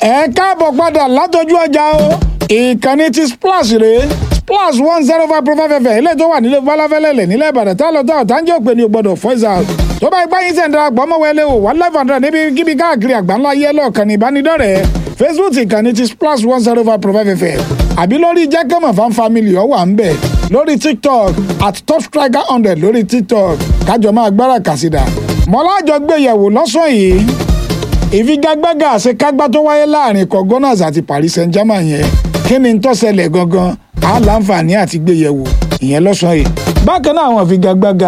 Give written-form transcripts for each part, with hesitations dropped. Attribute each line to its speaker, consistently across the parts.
Speaker 1: ẹ káàbọ̀ padà látọjú ọjà o ìkànnì ti splash rèé splash 105.5 FM ilé tó wà nílé balafẹ́lẹ́lẹ̀ nílẹ̀ ìbàdàn tá lọ́tà ọ̀tánjẹ́ òpè ní ògbọ́dọ̀ voice out tó bá ipá yín sẹ̀ńdà gbọ́mọ̀wẹ́lẹ́ o 1,500 níbi kíbi káàkiri àgbáńlá yẹ́lọ̀ kan ní ìbánidọ́rẹ̀ẹ́ Facebook ìkànnì ti splash 105.5 FM àbí lórí jẹ́kẹ́mọ̀ fan family ó wà ń bẹ̀ lórí TikTok at top striker 100 lórí TikTok kájọ máa gbára kàsídà mọ́lájọ gbéyẹ̀wò lọ́sàn yìí ìfigagbága àṣekágbá tó wáyé láàrin ikọ̀ Gunners àti Paris Saint-Germain yẹn kí ni tó ṣẹlẹ̀ gangan á láǹfààní àti gbéyẹ̀wò ìyẹn lọ́sàn yìí bákan náà àwọn ìfigagbága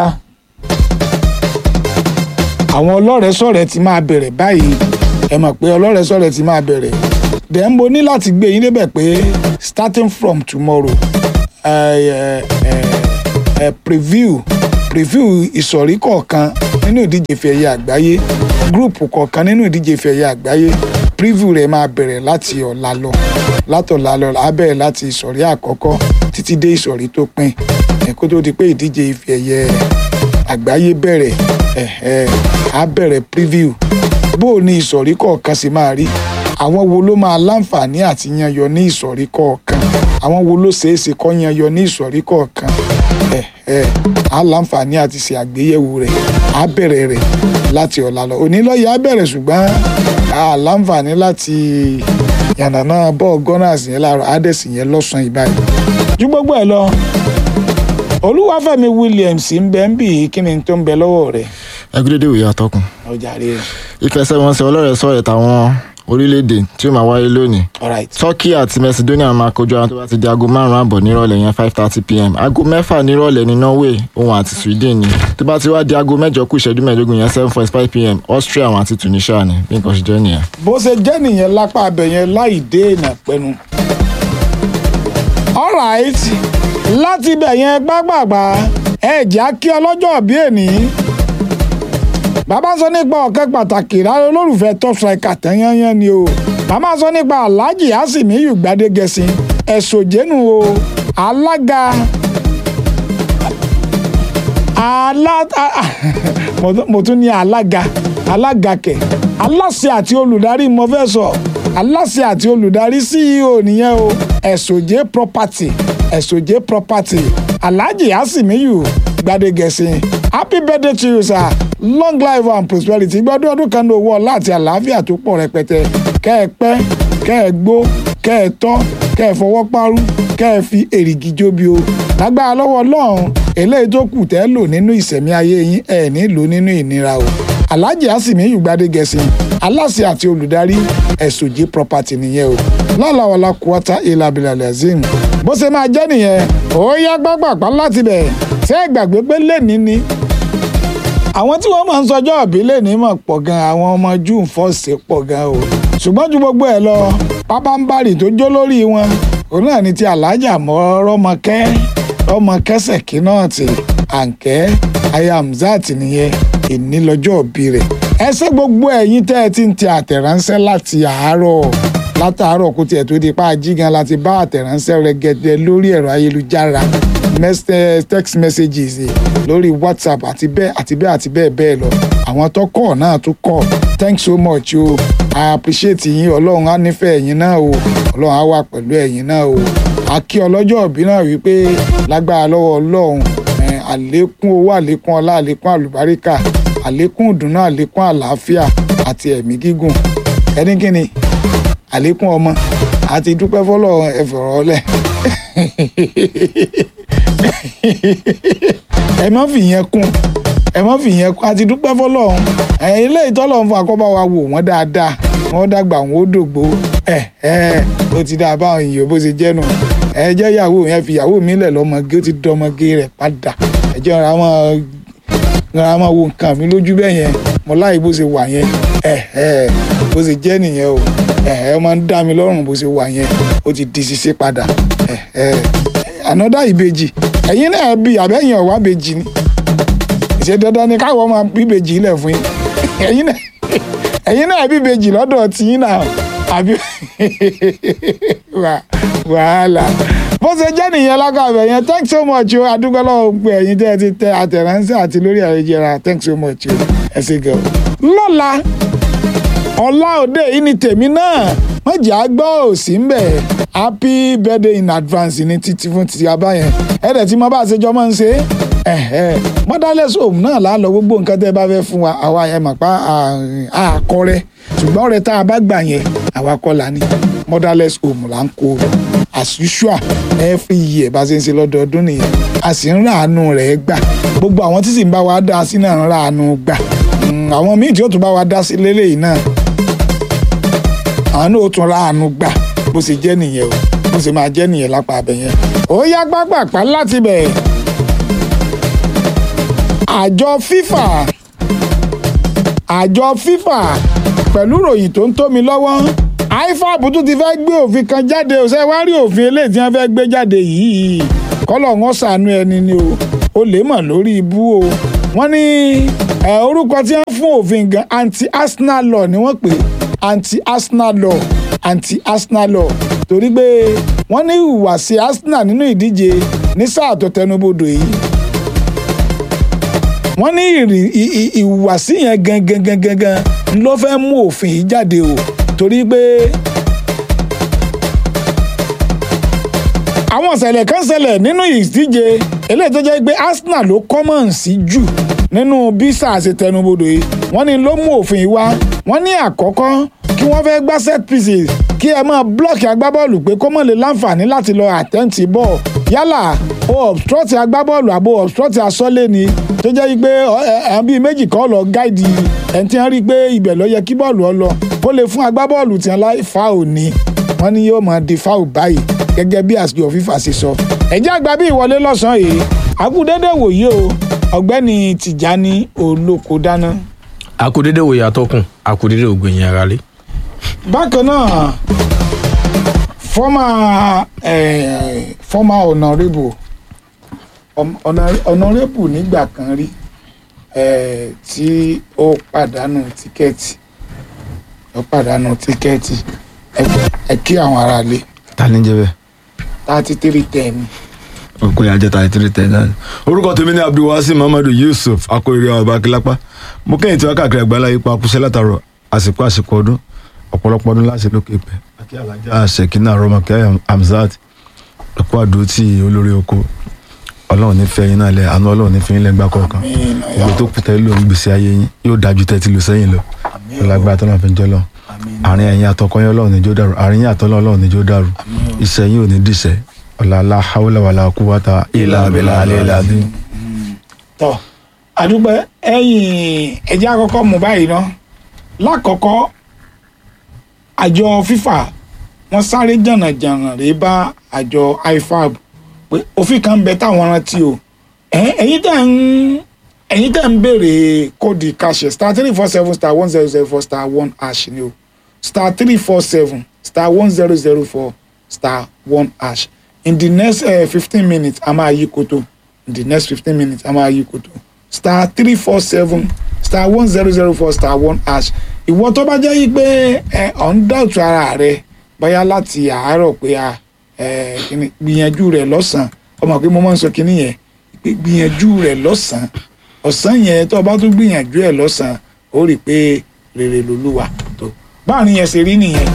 Speaker 1: àwọn ọlọ́rẹ̀ẹ́sọ̀rẹ́ ti máa bẹ̀rẹ̀ báyìí ẹ mọ̀ pé ọlọ́rẹ̀ẹ́sọ̀rẹ́ ti máa bẹ̀rẹ̀ then mo ní láti gbé yín débẹ̀ pé starting from tomorrow preview ìsọ̀rí kọ̀ọ̀kan nínú ìdíje ife ẹ̀yẹ àgbáyé gúrùpù kọ̀ọ̀kan nínú ìdíje ife ẹ̀yẹ àgbáyé preview rẹ̀ máa bẹ̀rẹ̀ láti ọ̀la lọ á bẹ̀rẹ̀ láti ìsọ̀rí àkọ́kọ́ títí dé ìsọ̀rí tó pin kó tó di pé ìdíje ife ẹ̀yẹ àgbáyé bẹ̀rẹ̀ á bẹ̀rẹ̀ preview bó o ní ìsọ̀rí kọ̀ọ̀kan sì máa rí àwọn wo ló máa láǹfààní àti yanyọ ní ìsọ̀rí kọ̀ọ̀kan àwọn wo ló ṣeéṣe kó yanyọ ní ìsọ̀rí kọ̀ọ̀kan á láǹfààní àti ṣe àgbéyẹ̀wò rẹ̀ á bẹ̀rẹ̀ rẹ̀ láti ọ̀la lọ òní lọ́yẹ̀ á bẹ̀rẹ̀ ṣùgbọ́n á láǹfààní láti yànnàná bọ́ọ̀ Gunners yẹn láàárọ̀ ádẹ́sì yẹn lọ́sàn-án ìbáyìí ju gbogbo ẹ̀ lọ Olúwafẹ́mi Williams ń bẹ ń bì kí ni tó ń bẹ lọ́wọ́ rẹ̀.
Speaker 2: ẹgbẹ́dẹ́dẹ́ òye àtọkùn.
Speaker 1: ọjà rẹ̀.
Speaker 2: ìfẹsẹ̀wọnsẹ̀ ọlọ́rẹ̀ẹ́sọ̀rẹ́ táwọn orílẹ̀-èdè tí ó máa wáyé lónìí. Turkey àti Macedonia máa kojú ara tó bá ti di aago 5 àbọ̀ nírọ̀lẹ́ yẹn 5:30 PM aago 6 nírọ̀lẹ́ ní Norway òun àti Sweden ni tó bá ti wá di aago 8 kù ìṣẹ́jú 15 yẹn 7:45 PM Austria àwọn àti Tunisia ni bí nǹkan ṣe jẹ́ nìyẹn.
Speaker 1: bó ṣe jẹ́ nìyẹn lápá abẹ yẹn láì dènà pẹnu. alright láti ibẹ̀ yẹn gbàgbàgbà ẹ̀já kí ọlọ́jọ́ bí èní bàbá sọ nípa ọ̀kẹ́ pàtàkì rárá olólùfẹ́ top striker tẹ́yányán ni o bàbá sọ nípa Alhaji Asimiyu Gbadegẹṣin ẹ̀sọ̀jẹ́nu o alága mo tún ní alága kẹ̀ aláṣẹ àti olùdarí mo fẹ́ sọ aláṣẹ àti olùdarí CEO nìyẹn o ẹ̀sọ̀jẹ́ property Alhaji Asimiyu Gbadegẹṣin happy birthday to you sir long life and prosperity gbọ́dọ̀ ọdún kan ní owó ọlá àti àlàáfíà tó pọ̀ rẹpẹtẹ kẹ́ ẹ pẹ́ kẹ́ ẹ gbó kẹ́ ẹ tọ́ kẹ́ ẹ fọwọ́ parú kẹ́ ẹ fi èrìgì jóbi o lágbára lọ́wọ́ Ọlọ́run eléyìí tó kù tẹ́ lò nínú ìṣẹ̀mí ayé yín ẹ̀ ní lò nínú ìnira o Alhaji Asimiyu Gbadegẹṣin aláṣẹ àti olùdarí ẹ̀sọ̀jẹ́ property nìyẹn o lálàwàlà kùwátà ìlàbìlàlẹ̀ azim bó ṣe máa jẹ́ nìyẹn ó yá gbàgbàgbà láti bẹ̀ ṣé gbàgbé pé lẹ́ni ni àwọn tí wọ́n máa ń sọjọ́ òbí lẹ́ni mọ̀ pọ̀ gan àwọn ọmọ June 1st pọ̀ gan o ṣùgbọ́n ju gbogbo ẹ̀ lọ pápánbárì tó jó lórí wọn òun náà ni ti Alhaja rọ́mọkẹ́ Sekinat Àǹkẹ́ Ayamzat nìyẹn ìní lọ́jọ́ òbí rẹ̀ ẹsẹ̀ gbogbo ẹ̀yin tẹ́ ẹ ti ń tẹ àtẹ̀ránṣẹ́ láti látàárọ̀ kó tiẹ̀ tó di pa ajígan láti bá àtẹ̀ránṣẹ́ rẹ̀ gẹ̀dẹ̀ lórí ẹ̀rọ ayélujára text messages lórí WhatsApp àti bẹ́ẹ̀ bẹ́ẹ̀ lọ àwọn tó kọ̀ náà tó kọ̀ thanks so much o I appreciate yín Ọlọ́run á nífẹ̀ẹ́ ẹ̀yin náà o Ọlọ́run á wà pẹ̀lú ẹ̀yin náà o àkí ọlọ́jọ́ òbí náà wípé lágbára lọ́wọ́ Ọlọ́run àlékún owó àlékún ọlá àlékún àlùbáríkà àlékún ìdùnnú àlékún àlàáfíà àti ẹ̀mí gígùn ẹnikẹ́ni àlékún ọmọ àti dúpẹ́ fọ́lọ́run ẹ̀fọ̀rọ̀ ọlẹ̀ ẹ má fi yẹn kún àti dúpẹ́ fọ́lọ́run ilé ìtọ́lọ́run fún akọ́bá wa wò wọ́n dáadáa wọ́n dàgbà wọn ó dògbò ó ti dá báwọn èèyàn bó ṣe jẹ́ nù ẹ jẹ́ ìyàwó yẹn fi ìyàwó mi lẹ̀ lọ́mọge ó ti dọ́mọge rẹ̀ padà ẹ jẹ́ ra máa wo nǹkan mi lójú bẹ́ẹ̀ yẹn mo láì bó ṣe wà yẹn bó ṣe jẹ́ nìyẹn o ẹ máa ń dá mi lọ́rùn bó ṣe wà yẹn ó ti di ṣiṣẹ́ padà ànádà ìbejì ẹ̀yin náà bí àbẹ́yìn ọ̀wá bejì ni ìṣe dandan ni káwọ́ máa bí bejì ilẹ̀ fún yín ẹ̀yin náà bí bejì lọ́dọ̀ tí yín náà àbí wàhálà bó ṣe jẹ́ nìyẹn lákàbẹ̀ yẹn thanks so much o adúgbò lọ́wọ́ pé ẹ̀yin tẹ́ ẹ ti tẹ àtẹ̀ránṣẹ́ àti lórí àyẹ̀jẹ̀ra thanks so much o ẹ ṣé gan. lọ́la ọlá òde yìí ni tèmi náà mọ̀jẹ̀ àgbọ̀ òsì ń bẹ̀ happy birthday in advance ní títí fún ti abá yẹn ẹ̀rẹ̀ tí mo bá ṣe jọ máa ń ṣe motherless home náà là á lọ gbogbo nǹkan tẹ́ ẹ bá fẹ́ fún wa àwa ẹ̀ mà pa àkọrẹ́ ṣùgbọ́n ọ̀rẹ́ tá a bá gbà yẹn àwa kọ́ la ní motherless home là ń kó as usual every year bá ṣe ń ṣe lọ́dọọdún nìyẹn a sì ń ràánú rẹ̀ gbà gbogbo àwọn tí sì ń bá wa dá sí náà ń ràánú gbà àwọn míì tí ó tún bá wa dá sí lélẹ́yìí náà àwọn náà ó tún ràánú gbà bó ṣe jẹ́ nìyẹn o bó ṣe máa jẹ́ nìyẹn lápá abẹ yẹn ó yá gbàgbàpá láti bẹ̀. àjọ FIFA pẹ̀lú ìròyìn tó ń tó mi lọ́wọ́ IFAB tún ti fẹ́ gbé òfin kan jáde ó ṣe wá rí òfin eléyìí tí wọ́n fẹ́ gbé jáde yìí kọ́lọ̀ wọn ṣàánú ẹni ni o lè mọ̀ lórí ibú o wọ́n ní orúkọ tí wọ́n fún òfin gan anti-Arsenal law ni wọ́n pè anti-Arsenal law torí pé wọ́n ní ìhùwàsí Arsenal nínú ìdíje ní sáà tó tẹnubodò yìí wọ́n ní ìhùwàsí yẹn gangan ló fẹ́ mú òfin yìí jáde o torí pé àwọn ìṣẹ̀lẹ̀ kan ṣẹlẹ̀ nínú ìdíje eléyìí tó jẹ́ pé Arsenal ló kọ́mọ̀ sí jù nínú bí sáà ṣe tẹnubodò yìí wọ́n ní ló mú òfin yìí wá wọ́n ní àkọ́kọ́ kí wọ́n fẹ́ gbá set pieces kí ẹ máa blọ́ọ̀kì agbábọ́ọ̀lù pé kó mọ̀ lè láǹfààní láti lọ àtẹ́ǹtì bọ́ọ̀ yálà o obstruct agbábọ́ọ̀lù àbò obstruct asọ́lé ni tó jẹ́ pé ẹ̀ bíi méjì kan lọ gáìdì ẹni tí wọ́n rí i pé ibẹ̀ ló yẹ kí bọ́ọ̀lù ọ lọ kó lè fún agbábọ́ọ̀lù tí wọ́n láì foul ni wọ́n ní yóò máa di foul báyìí gẹ́gẹ́ bí àjọ FIFA ṣe sọ. ẹ̀jẹ̀ àgbà bí ìwọlé lọ́sàn-án yìí àkúdédé wòye o ọ̀gbẹ́ni Tìjání Olóko dáná.
Speaker 3: àkúdédé wòye atọ́kùn àkúdédé ògbẹ̀yìn ara lé.
Speaker 1: bákan náà former honourable nígbà kan rí tí ó pàdánù tíkẹ́ẹ̀tì ẹ kí àwọn aráalé.
Speaker 4: ta ni jẹ́ bẹ́ẹ̀.
Speaker 1: 3310.
Speaker 4: òkúnyà jẹ́ 3310 náà. orúkọ tèmi ní Abdulwasi Muhammadu Yusuf akóyèrè ọba akílápá mo kẹ́yìn tí wọ́n káàkiri àgbáńlá yípa akúṣẹ́ látàrọ àsìkò ọdún ọ̀pọ̀lọpọ̀ ọdún láti lókè pẹ́ akí alájà Ṣèkínà Rọ́mọkẹ́ Hamzat ẹ̀kọ́ àdó tí olórí oko ọlọ́run nífẹ̀ẹ́ yín náà lẹ àánú ọlọ́run nífẹ̀ẹ́ yín lẹ́gbàá kọ̀ọ̀kan gbogbo tó kù tẹ́lẹ̀ lóun gbèsè ayé yín yóò dájú tẹ́tí lọ sẹ́yìn lọ ọlágbára tọ́lá fi ń jọ́ lọ àárín ẹ̀yìn àtọkọ yín ọlọ́run níjó dàrú àárín yín àtọ́lọ́ ọlọ́run níjó dàrú iṣẹ́ yín ò ní dìṣẹ́ ọ̀làlá haúlà wàlà kúwàtà ìlà àbẹ̀là alẹ́ ìlàdín.
Speaker 1: tọ́ àdúpẹ́ ẹ̀yìn ẹ̀jẹ̀ àkọ́kọ́ mú báyìí ná lákọ̀ọ́kọ́ àjọ FIFA wọ́n sáré jànàjànà rèé bá àjọ IFAB pé òfin kan ń bẹ táwọn rántí o ẹ̀yin tẹ́ ń béèrè kóòdù káṣẹ *347*1004*1# ni o *347*1004*1# in the next 15 minutes a máa yí koto *347*1004*1#ìwọ tó bá jẹ́ yí pé ọ̀ ń dàtú ara rẹ báyà láti àárọ̀ pé gbìyànjú rẹ̀ lọ́sàn-án ọmọ pé mo máa ń sọ kinní yẹn pé gbìyànjú rẹ̀ lọ́sàn-án ọ̀sán yẹn tó bá tún gbìyànjú ẹ̀ lọ́sàn-án ó rí i pé rere lolúwa tó báàrin yẹn ṣe rí nìyẹn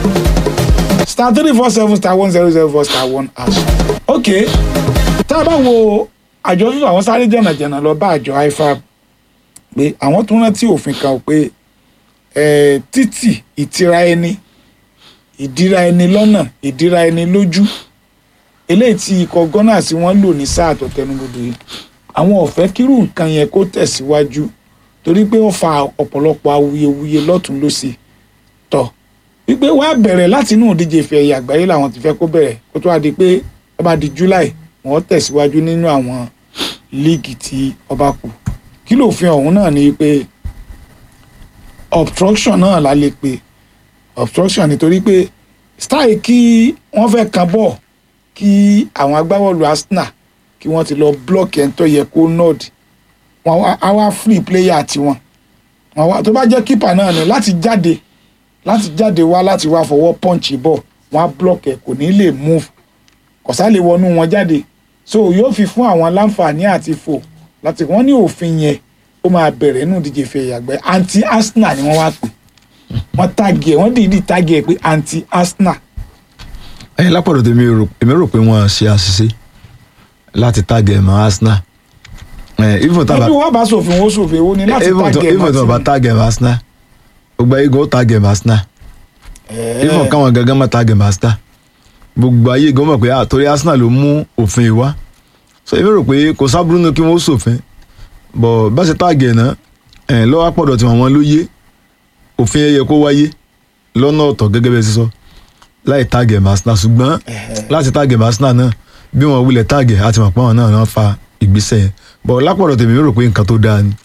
Speaker 1: *347*1004*1#. ok tá a bá wo àjọ fífa àwọn sáré jẹ̀nàjẹ̀nà lọ bá àjọ IFAB pé àwọn tún rántí òfin kan pé títì ìtira ẹni ìdíra ẹni lọ́nà ìdíra ẹni lójú eléyìí tí ikọ̀ Gunners tí wọ́n lò ní sáà tó tẹnubodò yìí àwọn ò fẹ́ kírú nǹkan yẹn kó tẹ̀síwájú torí pé ó fa ọ̀pọ̀lọpọ̀ awuyewuye lọ́tún lósì tọ̀ wípé wàá bẹ̀rẹ̀ láti inú ìdíje ife ẹ̀yẹ àgbáyé làwọn ti fẹ́ kó bẹ̀rẹ̀ kó tó wá di pé ó bá di July wọ́n tẹ̀síwájú nínú àwọn líìgì tí ó bá kù kí lófin ọ̀hún náà ni pé obstruction náà la lè pe obstruction nítorí pé style kí wọ́n fẹ́ kan bọ̀ kí àwọn agbábọ́ọ̀lù Arsenal kí wọ́n ti lọ block ẹ̀ ń tó yẹ kó nod wọn á wá free player tiwọn tó bá jẹ́ keeper náà ni láti jáde wá láti wá fọwọ́ punch bọ̀ wọ́n á block ẹ̀ kò ní lè move kọ̀sá lè wọnú wọn jáde so yóò fi fún àwọn láǹfààní àti fò láti wọ́n ní òfin yẹn ó máa bẹ̀rẹ̀ nínú ìdíje ife ẹ̀yẹ àgbáyé anti-Arsenal ni wọ́n wá pè wọ́n tagi ẹ̀ wọ́n dìídì tagi ẹ̀ pé anti Arsenal.
Speaker 4: Lápọ̀dọ̀ tèmi rò pé wọ́n ṣe àṣìṣe láti tagi ẹ̀ mọ́ Arsenal. Even
Speaker 1: ẹbí wọn bá ṣòfin wọn ṣòfin wọn ni láti tagi ẹ̀ mọ́
Speaker 4: even tó bá tagi ẹ̀ mọ́ Arsenal gbogbo ayé gan tagi ẹ̀ mọ́ Arsenal. Even káwọn gangan máa tagi ẹ̀ mọ́ Arsenal gbogbo ayé gan mọ̀ pé àtòrí Arsenal ló mú òfin wá. So èmi rò pé kò sábúrú nù kí wọ́n ṣòfin bọ̀ bá ṣe tagi ẹ̀ náà lọ́wọ́ àpọ̀dọ̀ tí wọ́n lóye òfin yẹ kó wáyé lọ́nà ọ̀tọ̀ gẹ́gẹ́ bẹ́ẹ̀ sísọ láì tagi ẹ̀ mọ́ Arsenal ṣùgbọ́n láti tagi ẹ̀ mọ́ Arsenal náà bí wọ́n wulẹ̀ tagi àti mọ̀ pé àwọn náà fa ìgbésẹ̀ yẹn bọ̀ lápọ̀dọ̀ tèmi rò pé nǹkan tó dáa ni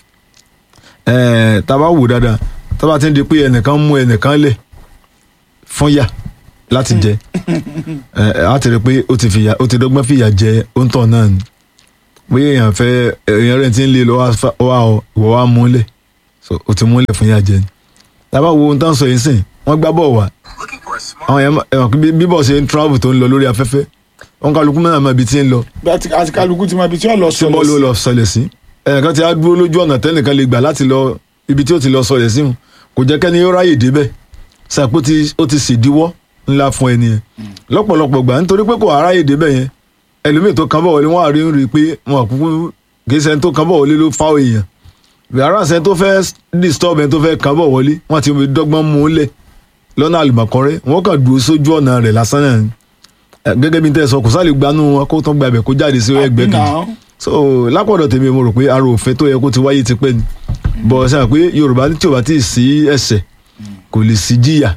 Speaker 4: tá a bá wò dáadáa tá a bá ti ń di pé ẹnìkan mú ẹnìkan lẹ̀ fún yà láti jẹ á ti rí pé ó ti dọ́gbọ́n fìyà jẹ òǹtọ̀ náà ni bóyá èèyàn rẹ̀ ti ń lé lọ ìwọ wa múlẹ̀ so ó ti múlẹ̀ fún yà jẹ ni tá a bá wo ohun tó ń sọ yìí sìn wọ́n gbá bọ̀ wá àwọn èèyàn bíbọ̀ ṣe ń travel tó ń lọ lórí afẹ́fẹ́ wọn kálukú mẹ́rin mọ́ ibi tí ń lọ.
Speaker 1: àti kálukú ti mọ ibi tí wọ́n lọ sọlẹ̀ sí.
Speaker 4: tí bọ́ọ̀lù lọ sọlẹ̀ sí. ẹnìkan ti á dúró lójú ọ̀nà tẹ́nìkan lè gbà láti lọ ibi tí ó ti lọ sọlẹ̀ sí wọn kò jẹ́ kẹ́ni yóò ráyè débẹ̀ sàpò ó ti ṣèdíwọ́ ńlá fún ẹni yẹn. lọ́pọ̀lọpọ̀ gbà nítorí pé kò ráyè débẹ̀ yẹn ẹlòmíì tó kan bọ̀ wọlé wọn àrí ń rí i pé wọn àkúkú kìí ṣe ẹni tó kan bọ̀ wọlé ló fáwọn èèyàn. yàrá ṣe tó fẹ́ disturb ẹni tó fẹ́ kan bọ̀ wọlé wọn ti dọ́gbọ́n mú un lẹ̀ lọ́nà àlùmọ̀kọ́rẹ́ wọn kàn dúró sójú ọ̀nà rẹ̀ lásán náà gẹ́gẹ́ bí n tẹ́ sọ kò sálè gbanú wọn kó tán gba ibẹ̀ kó jáde sí ẹgbẹ́ kan so lápọ̀dọ̀ tèmi mo rò pé ara òfin tó yẹ kó ti wáyé tipẹ́ ni bọ̀ ṣe pé Yorùbá ní tí ò bá tí ì sí ẹ̀ṣẹ̀ kò lè sí jìyà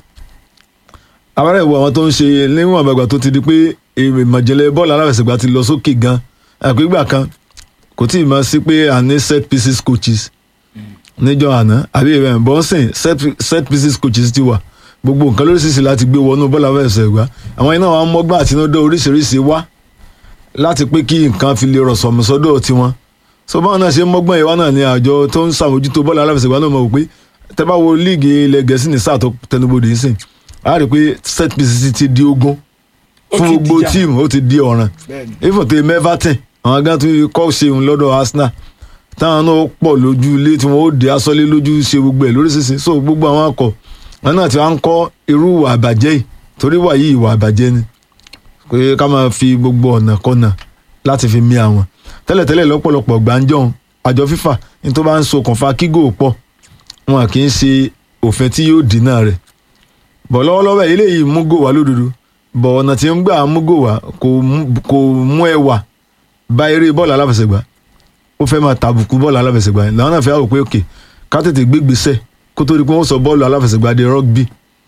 Speaker 4: abárẹ̀ ìwọ àwọn tó ń ṣe níwọ̀n àgbàgbà tó ti di pé ìmọ̀jẹ̀lẹ̀ bọ́ọ̀lù aláfẹsẹ̀gbá ti lọ sókè gan àpégbà kan kò tí ì máa sí pé à ní set pieces coaches níjọ́ àná àbí bọ́ńsìn set pieces coaches ti wà gbogbo nǹkan lóríṣiríṣi láti gbé wọnú bọ́ọ̀lù aláfẹsẹ̀gbá àwọn iná wa mọ́gbọ́n àtinúdá oríṣiríṣi wá láti pé kí nǹkan fi lè rọ̀ sọ̀mùsọ́dọ̀ tiwọn so báwọn náà ṣe mọ́gbọ́n ìwá náà ní àjọ tó ń ṣàmójútó bọ́ọ̀lù aláfẹsẹ̀gbá náà mọ̀ pé tẹ́ bá wo líìgì ilẹ̀ Gẹ̀ẹ́sì ní sáà tó tẹnubodè yìí sìn á rí i pé set pieces ti di ogún fún gbogbo tíìmù ó ti di ọ̀ràn ifo tó Everton àwọn gan tó kọ́ ṣeun lọ́dọ̀ Arsenal táwọn náà pọ̀ lójú ilé tí wọ́n ó dé asọ́lé lójú ṣe gbogbo ẹ̀ lóríṣiríṣi so gbogbo àwọn akọ̀ wọn náà ti wá ń kọ́ irú ìwà àbàjẹ́ yìí torí wà yìí ìwà àbàjẹ́ ni pé ká máa fi gbogbo ọ̀nà kọ́nà láti fi mí àwọn tẹ́lẹ̀tẹ́lẹ̀ lọ́pọ̀lọpọ̀ gbàǹjọ́ àjọ FIFA ní tó bá ń ṣokùnfà kígò pọ̀ wọn kì í ṣe òfin tí yóò dínà rẹ̀ bọ̀ lọ́wọ́lọ́wọ́ eléyìí mú gò wá lódodo bọ̀ ọ̀nà tí ń gbà mú gò wá kò mú ẹwà bá eré bọ́ọ̀lù aláfẹsẹ̀gbá ó fẹ́ máa tàbùkù bọ́ọ̀lù aláfẹsẹ̀gbá làwọn náà fẹ́ wò pé òkè ká tètè gbégbèsè kó tó di pé wọ́n sọ bọ́ọ̀lù aláfẹsẹ̀gbá di rugby.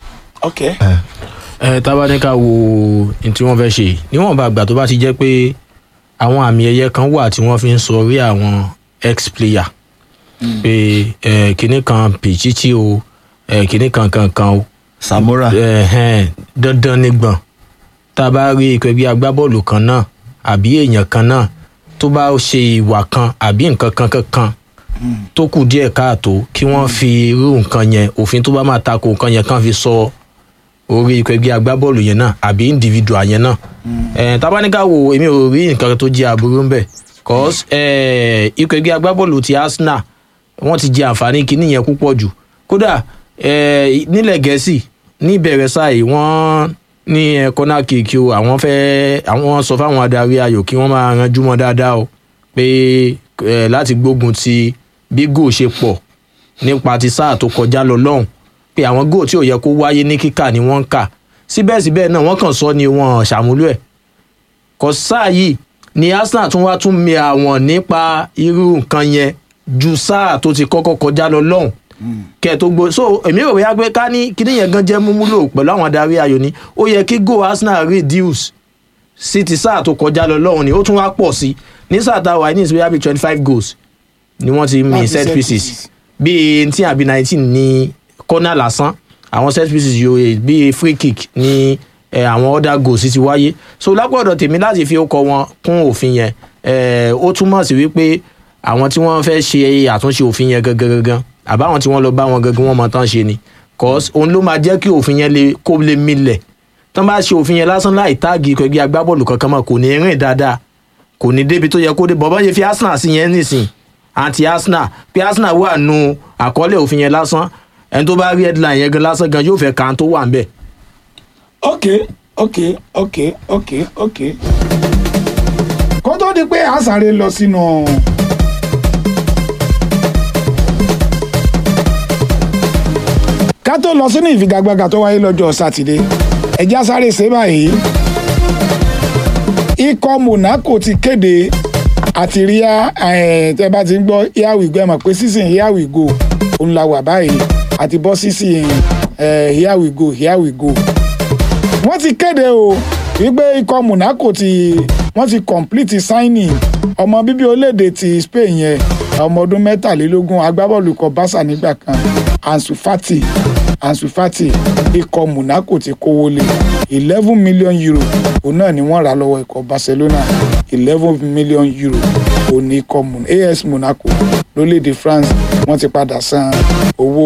Speaker 3: tábánikà wo ní tí wọ́n fẹ́ ṣe níwọ̀nba àgbà tó bá ti jẹ́ pé àwọn àmì ẹ̀yẹ kan wà tí wọ́n fi ń sọ orí àwọn ex-player pé kinní kan Pichichi o kinní kan o
Speaker 4: Samora
Speaker 3: dandan nígbọ̀n tá a bá rí ikọ̀ ẹgbẹ́ agbábọ́ọ̀lù kan náà àbí èèyàn kan náà tó bá ṣe ìwà kan àbí nǹkan kan tó kù díẹ̀ káàtó kí wọ́n fi irú nǹkan yẹn òfin tó bá máa tako nǹkan yẹn kàn fi sọ orí ikọ̀ ẹgbẹ́ agbábọ́ọ̀lù yẹn náà àbí individual yẹn náà tábánikà wo èmi ò rí nǹkan tó jẹ́ aburú ń bẹ̀ cause ikọ̀ ẹgbẹ́ agbábọ́ọ̀lù ti Arsenal wọ́n ti jẹ àǹfààní kinní yẹn púpọ̀ jù kódà nílẹ̀ Gẹ̀ẹ́sì ní ìbẹ̀rẹ̀ sáà yìí wọ́n ní corner kick o àwọn sọ fáwọn adarí ayò kí wọ́n máa ranjú mọ́ dáadáa o pé láti gbógun ti bí góò ṣe pọ̀ nípa ti sáà tó kọjá lọ lọ́hùn pé àwọn góò tí ò yẹ kó wáyé ní kíkà ni wọ́n ń kà síbẹ̀síbẹ̀ náà wọ́n kàn sọ ni wọ́n ṣàmúlò ẹ̀ kò sáà yìí ni Arsenal tún mi àwọn nípa irú nǹkan yẹn ju sáà tó ti kọ́kọ́ kọjá lọ lọ́hùn kẹ tó gbó so èmi ò rí agbé ká ní kíní yẹn gan jẹ́ múmúlò pẹ̀lú àwọn adarí ayò ni ó yẹ kí go Arsenal reduce sí ti sáà tó kọjá lọ lọ́hùn ni ó tún wá pọ̀ sí ní sáà tá a wà ní ìsìnkú 25 goals ni wọ́n ti mi set pieces bíi 18 àbí 19 ní corner lásán àwọn set pieces yóò bíi free kick ní àwọn other goals ti wáyé so lápọ̀dọ̀ tèmi láti fi ọkọ̀ wọn kún òfin yẹn ó túmọ̀ sí wípé àwọn tí wọ́n fẹ́ ṣe àtúnṣe òfin yẹn gangan àbáwọn tí wọ́n lọ bá wọn gangan wọ́n mọ̀ tán ṣe ni cause òun ló máa jẹ́ kí òfin yẹn kó lè milẹ̀ tán bá ṣe òfin yẹn lásán láì táàgì ikọ̀ ẹgbẹ́ agbábọ́ọ̀lù kankan mọ́ kò ní rìn dáadáa kò ní débi tó yẹ kó dé bọ́ bá ṣe fi Arsenal sí yẹn nísìn anti Arsenal pé Arsenal wà nù àkọọ́lẹ̀ òfin yẹn lásán ẹni tó bá rí headline yẹn gan lásán gan yóò fẹ́ kàn tó wà ń bẹ̀.
Speaker 1: ok kó tó di pé a sáré lọ sínú ká tó lọ sínú ìfigagbága tó wáyé lọ́jọ́ sátidé ẹ̀já sáré ṣe báyìí ikọ̀ Monaco ti kéde àti rí tẹ́ bá ti ń gbọ́ here we go ẹ mọ̀ pé season here we go òun la wà báyìí àti bọ́ season here we go wọ́n ti kéde o wípé ikọ̀ Monaco wọ́n ti complete signing ọmọ bíbí orílẹ̀-èdè ti Spain yẹn ọmọ ọdún 23 agbábọ́ọ̀lù ikọ̀ Barca nígbà kan Ansu Fati ikọ̀ Monaco ti kówó lé 11 million euro òun náà ni wọ́n rà lọ́wọ́ ikọ̀ Barcelona 11 million euro òun ní ikọ̀ AS Monaco lórílẹ̀-èdè France wọ́n ti padà san owó